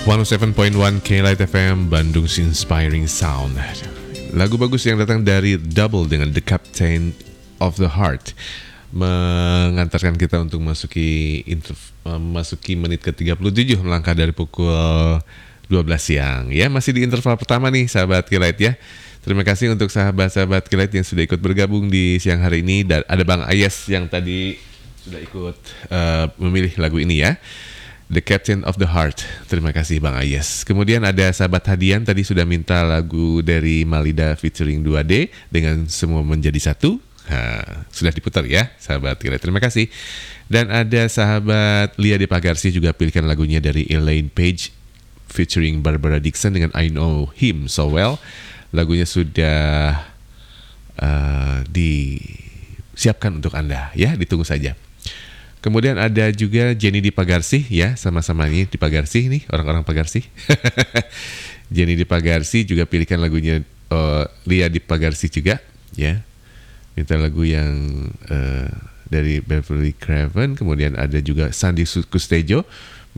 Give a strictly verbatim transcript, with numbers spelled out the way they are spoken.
seratus tujuh koma satu K-Light F M Bandung Inspiring Sound. Lagu bagus yang datang dari Double dengan The Captain of the Heart mengantarkan kita untuk masuki interv- memasuki menit ke tiga puluh tujuh, melangkah dari pukul dua belas siang. Ya, masih di interval pertama nih sahabat K-Light ya. Terima kasih untuk sahabat-sahabat K-Light yang sudah ikut bergabung di siang hari ini. Dan ada Bang Ayes yang tadi sudah ikut uh, memilih lagu ini ya, The Captain of the Heart. Terima kasih Bang Ayes. Kemudian ada sahabat Hadian tadi sudah minta lagu dari Malida featuring dua D dengan Semua Menjadi Satu. Ha, sudah diputar ya sahabat K-Light. Terima kasih. Dan ada sahabat Lia di Pagarsi juga pilihkan lagunya dari Elaine Page featuring Barbara Dixon dengan I Know Him So Well. Lagunya sudah uh, disiapkan untuk Anda ya, ditunggu saja. Kemudian ada juga Jenny di Pagarsi ya, sama-sama nih di Pagarsi nih, orang-orang Pagarsi. Jenny di Pagarsi juga pilihkan lagunya uh, Lia di Pagarsi juga ya. Minta lagu yang uh, dari Beverly Craven. Kemudian ada juga Sandy Kustejo